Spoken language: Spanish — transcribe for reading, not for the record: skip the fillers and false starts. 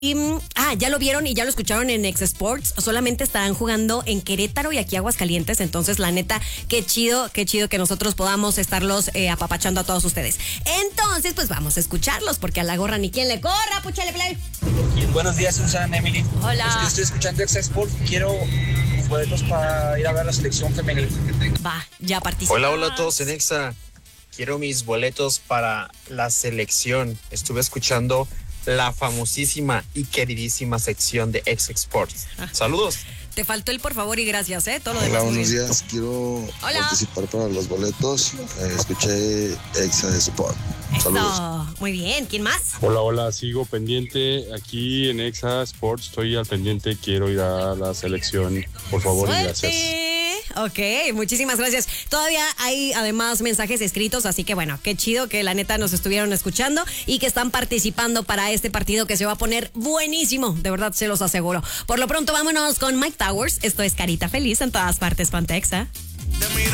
Ya lo vieron y ya lo escucharon en Ex Sports. Solamente estarán jugando en Querétaro y aquí Aguascalientes. Entonces, la neta, qué chido que nosotros podamos estarlos apapachando a todos ustedes. Entonces, pues vamos a escucharlos, porque a la gorra ni quien le corra. Púchale play. Buenos días, Susan, Emily. Hola. Es que estoy escuchando Ex Sports. Quiero mis boletos para ir a ver la selección femenil. Va, ya participamos. Hola a todos en Exa. Quiero mis boletos para la selección. Estuve escuchando la famosísima y queridísima sección de Ex Sports. Saludos. Te faltó el por favor y gracias, todo lo Hola, demás. buenos días. Quiero participar para los boletos. Escuché Exa Sport. Saludos. Eso, muy bien. ¿Quién más? Hola, sigo pendiente aquí en Exa Sports, estoy al pendiente, quiero ir a la selección, por favor, y gracias. Ok, muchísimas gracias. Todavía hay además mensajes escritos, así que bueno, qué chido que la neta nos estuvieron escuchando y que están participando para este partido que se va a poner buenísimo, de verdad se los aseguro. Por lo pronto vámonos con Mike Towers, esto es Carita Feliz en todas partes, ponte Exa.